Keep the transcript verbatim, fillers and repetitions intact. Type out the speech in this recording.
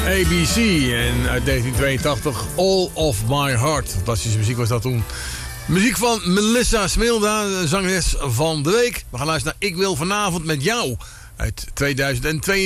A B C en uit negentien tweeëntachtig All of My Heart. Fantastische muziek was dat toen. Muziek van Melissa Smilda, de zangeres van de week. We gaan luisteren naar Ik Wil Vanavond Met Jou uit tweeduizend twee.